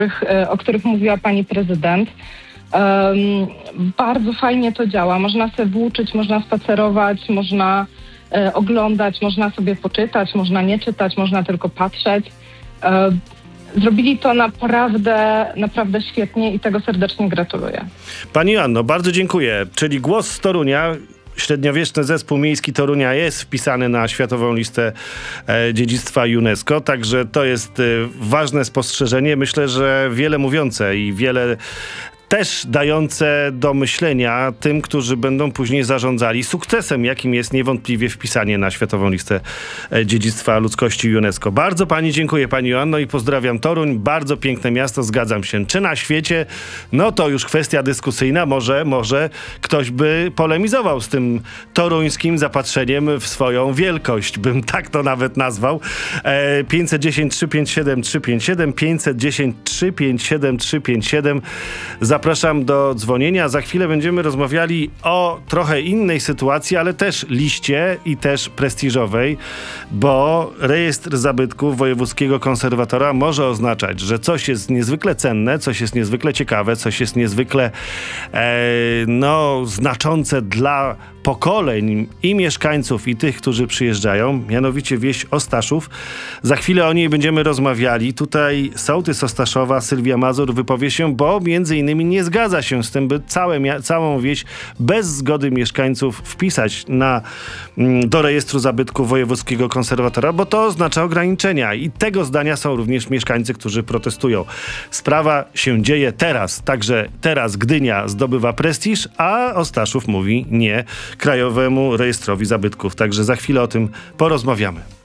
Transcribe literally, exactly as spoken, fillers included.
o których mówiła pani prezydent. Um, bardzo fajnie to działa. Można sobie włóczyć, można spacerować, można e, oglądać, można sobie poczytać, można nie czytać, można tylko patrzeć. E, zrobili to naprawdę, naprawdę świetnie i tego serdecznie gratuluję. Pani Joanno, bardzo dziękuję. Czyli Głos z Torunia. Średniowieczny zespół miejski Torunia jest wpisany na Światową Listę e, Dziedzictwa UNESCO, także to jest e, ważne spostrzeżenie. Myślę, że wiele mówiące i wiele też dające do myślenia tym, którzy będą później zarządzali sukcesem, jakim jest niewątpliwie wpisanie na Światową Listę Dziedzictwa Ludzkości UNESCO. Bardzo pani dziękuję, pani Joanno, i pozdrawiam Toruń. Bardzo piękne miasto, zgadzam się. Czy na świecie? No to już kwestia dyskusyjna. Może, może ktoś by polemizował z tym toruńskim zapatrzeniem w swoją wielkość. Bym tak to nawet nazwał. E, pięćset dziesięć, trzysta pięćdziesiąt siedem, trzysta pięćdziesiąt siedem, pięćset dziesięć, trzysta pięćdziesiąt siedem, trzysta pięćdziesiąt siedem. Zapraszam do dzwonienia. Za chwilę będziemy rozmawiali o trochę innej sytuacji, ale też liście i też prestiżowej, bo rejestr zabytków wojewódzkiego konserwatora może oznaczać, że coś jest niezwykle cenne, coś jest niezwykle ciekawe, coś jest niezwykle e, no, znaczące dla pokoleń i mieszkańców, i tych, którzy przyjeżdżają, mianowicie wieś Ostaszów. Za chwilę o niej będziemy rozmawiali. Tutaj sołtys Ostaszowa, Sylwia Mazur, wypowie się, bo między innymi nie zgadza się z tym, by całe, całą wieś bez zgody mieszkańców wpisać na, do rejestru zabytków wojewódzkiego konserwatora, bo to oznacza ograniczenia i tego zdania są również mieszkańcy, którzy protestują. Sprawa się dzieje teraz, także teraz Gdynia zdobywa prestiż, a Ostaszów mówi nie Krajowemu Rejestrowi Zabytków. Także za chwilę o tym porozmawiamy.